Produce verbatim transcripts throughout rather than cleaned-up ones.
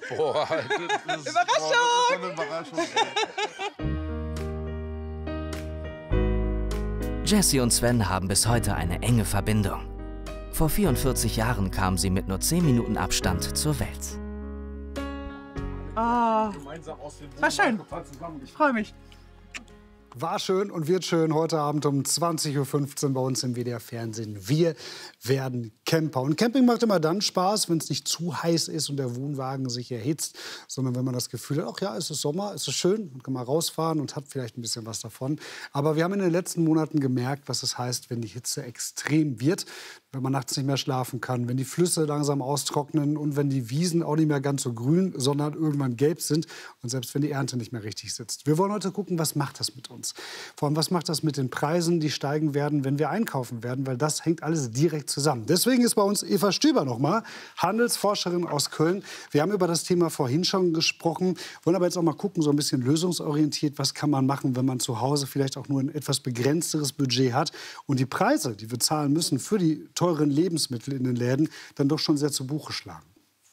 Boah, das ist, Überraschung! Boah, das ist so eine Überraschung. Jessie und Sven haben bis heute eine enge Verbindung. Vor vierundvierzig Jahren kamen sie mit nur zehn Minuten Abstand zur Welt. Ah, war schön. Ich freue mich. War schön und wird schön heute Abend um zwanzig Uhr fünfzehn bei uns im W D R Fernsehen. Wir werden Camper. Und Camping macht immer dann Spaß, wenn es nicht zu heiß ist und der Wohnwagen sich erhitzt, sondern wenn man das Gefühl hat, ach ja, es ist Sommer, es ist schön, man kann mal rausfahren und hat vielleicht ein bisschen was davon. Aber wir haben in den letzten Monaten gemerkt, was es heißt, wenn die Hitze extrem wird, wenn man nachts nicht mehr schlafen kann, wenn die Flüsse langsam austrocknen und wenn die Wiesen auch nicht mehr ganz so grün, sondern irgendwann gelb sind und selbst wenn die Ernte nicht mehr richtig sitzt. Wir wollen heute gucken, was macht das mit uns? Vor allem, was macht das mit den Preisen, die steigen werden, wenn wir einkaufen werden, weil das hängt alles direkt zusammen. Deswegen ist bei uns Eva Stüber noch mal, Handelsforscherin aus Köln. Wir haben über das Thema vorhin schon gesprochen, wollen aber jetzt auch mal gucken, so ein bisschen lösungsorientiert, was kann man machen, wenn man zu Hause vielleicht auch nur ein etwas begrenzteres Budget hat und die Preise, die wir zahlen müssen für die teuren Lebensmittel in den Läden, dann doch schon sehr zu Buche schlagen.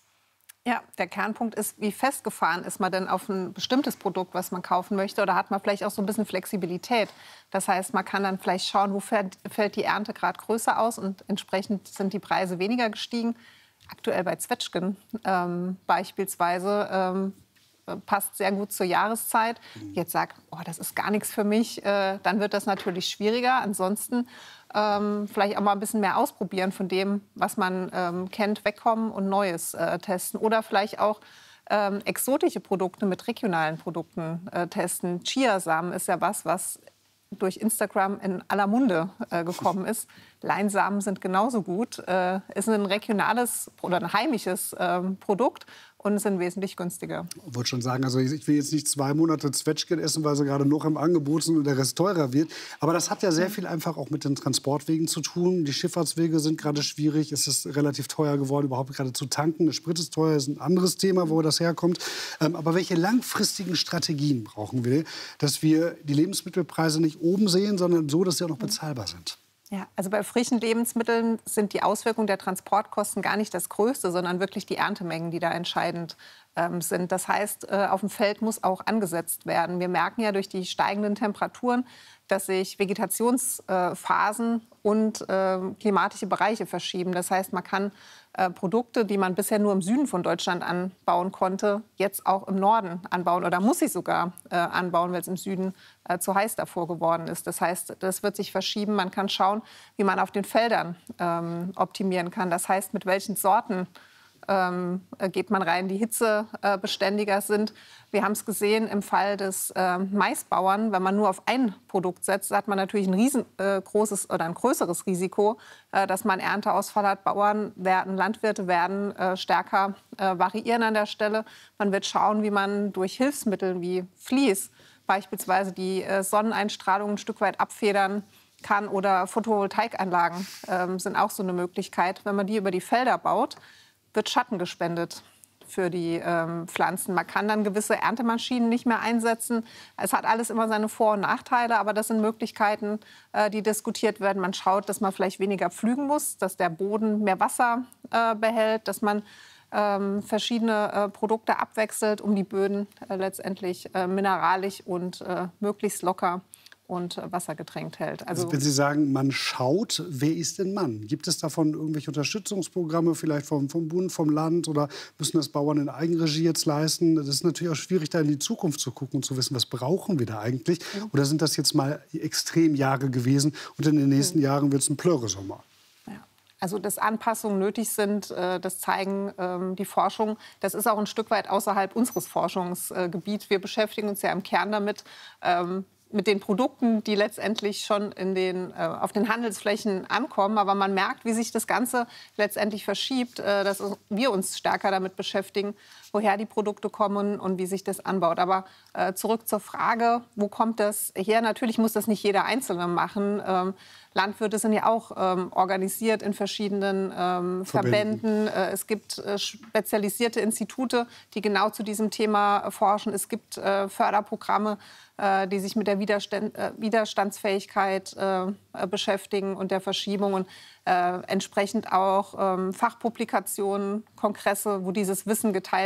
Ja, der Kernpunkt ist, wie festgefahren ist man denn auf ein bestimmtes Produkt, was man kaufen möchte, oder hat man vielleicht auch so ein bisschen Flexibilität. Das heißt, man kann dann vielleicht schauen, wo fällt, fällt die Ernte gerade größer aus und entsprechend sind die Preise weniger gestiegen. Aktuell bei Zwetschgen ähm, beispielsweise ähm, passt sehr gut zur Jahreszeit. Jetzt sagt, oh, das ist gar nichts für mich, äh, dann wird das natürlich schwieriger. Ansonsten ähm, vielleicht auch mal ein bisschen mehr ausprobieren von dem, was man ähm, kennt, wegkommen und Neues äh, testen. Oder vielleicht auch ähm, exotische Produkte mit regionalen Produkten äh, testen. Chiasamen ist ja was, was durch Instagram in aller Munde äh, gekommen ist. Leinsamen sind genauso gut. Äh, ist ein regionales oder ein heimisches äh, Produkt und sind wesentlich günstiger. Ich wollte schon sagen, also ich will jetzt nicht zwei Monate Zwetschgen essen, weil sie gerade noch im Angebot sind und der Rest teurer wird. Aber das hat ja sehr viel einfach auch mit den Transportwegen zu tun. Die Schifffahrtswege sind gerade schwierig. Es ist relativ teuer geworden, überhaupt gerade zu tanken. Der Sprit ist teuer, ist ein anderes Thema, wo das herkommt. Ähm, aber welche langfristigen Strategien brauchen wir, dass wir die Lebensmittelpreise nicht oben sehen, sondern so, dass sie auch noch bezahlbar sind? Ja, also bei frischen Lebensmitteln sind die Auswirkungen der Transportkosten gar nicht das Größte, sondern wirklich die Erntemengen, die da entscheidend ähm, sind. Das heißt, äh, auf dem Feld muss auch angesetzt werden. Wir merken ja durch die steigenden Temperaturen, dass sich Vegetationsphasen äh, und äh, klimatische Bereiche verschieben. Das heißt, man kann äh, Produkte, die man bisher nur im Süden von Deutschland anbauen konnte, jetzt auch im Norden anbauen oder muss sie sogar äh, anbauen, weil es im Süden äh, zu heiß davor geworden ist. Das heißt, das wird sich verschieben. Man kann schauen, wie man auf den Feldern ähm, optimieren kann. Das heißt, mit welchen Sorten ähm, geht man rein, die hitzebeständiger sind. Wir haben es gesehen im Fall des äh, Maisbauern. Wenn man nur auf ein Produkt setzt, hat man natürlich ein riesengroßes äh, oder ein größeres Risiko, äh, dass man Ernteausfall hat. Bauern werden, Landwirte werden äh, stärker äh, variieren an der Stelle. Man wird schauen, wie man durch Hilfsmittel wie Vlies beispielsweise die äh, Sonneneinstrahlung ein Stück weit abfedern kann, oder Photovoltaikanlagen äh, sind auch so eine Möglichkeit. Wenn man die über die Felder baut, wird Schatten gespendet für die ähm, Pflanzen. Man kann dann gewisse Erntemaschinen nicht mehr einsetzen. Es hat alles immer seine Vor- und Nachteile, aber das sind Möglichkeiten, äh, die diskutiert werden. Man schaut, dass man vielleicht weniger pflügen muss, dass der Boden mehr Wasser äh, behält, dass man ähm, verschiedene äh, Produkte abwechselt, um die Böden äh, letztendlich äh, mineralisch und äh, möglichst locker und wassergetränkt hält. Also, also wenn Sie sagen, man schaut, wer ist denn Mann? Gibt es davon irgendwelche Unterstützungsprogramme, vielleicht vom, vom Bund, vom Land, oder müssen das Bauern in Eigenregie jetzt leisten? Das ist natürlich auch schwierig, da in die Zukunft zu gucken und zu wissen, was brauchen wir da eigentlich? Mhm. Oder sind das jetzt mal Extremjahre gewesen und in den nächsten mhm. Jahren wird es ein Pleuresommer? Also, dass Anpassungen nötig sind, das zeigen ähm, die Forschung. Das ist auch ein Stück weit außerhalb unseres Forschungsgebiets. Wir beschäftigen uns ja im Kern damit, ähm, mit den Produkten, die letztendlich schon in den, äh, auf den Handelsflächen ankommen. Aber man merkt, wie sich das Ganze letztendlich verschiebt, äh, dass wir uns stärker damit beschäftigen, woher die Produkte kommen und wie sich das anbaut. Aber äh, zurück zur Frage, wo kommt das her? Natürlich muss das nicht jeder Einzelne machen. Ähm, Landwirte sind ja auch ähm, organisiert in verschiedenen ähm, Verbänden. Äh, es gibt äh, spezialisierte Institute, die genau zu diesem Thema äh, forschen. Es gibt äh, Förderprogramme, äh, die sich mit der Widerstand, äh, Widerstandsfähigkeit äh, beschäftigen und der Verschiebung. Und äh, entsprechend auch ähm, Fachpublikationen, Kongresse, wo dieses Wissen geteilt